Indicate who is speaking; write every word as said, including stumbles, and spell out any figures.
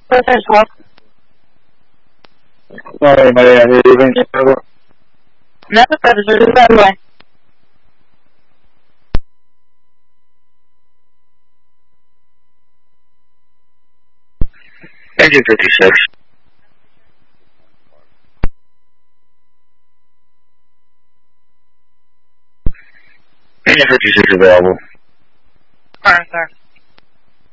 Speaker 1: First off.
Speaker 2: Sorry, Maria, leaving Chicago.
Speaker 1: That's a predator, by the way.
Speaker 2: Engine fifty-six. Engine fifty-six available.
Speaker 1: Alright, sir.